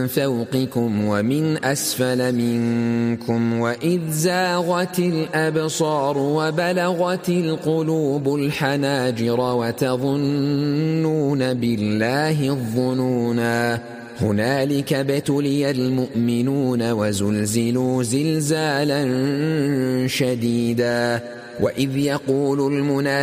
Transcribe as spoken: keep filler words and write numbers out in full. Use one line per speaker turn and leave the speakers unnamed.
فوقكم ومن أسفل منكم وإذ زاغت الأبصار وبلغت القلوب الحناجر وتظنون بالله الظنونا هنالك ابتلي المؤمنون وزلزلوا زلزالا شديدا وإذ يقول المنافقون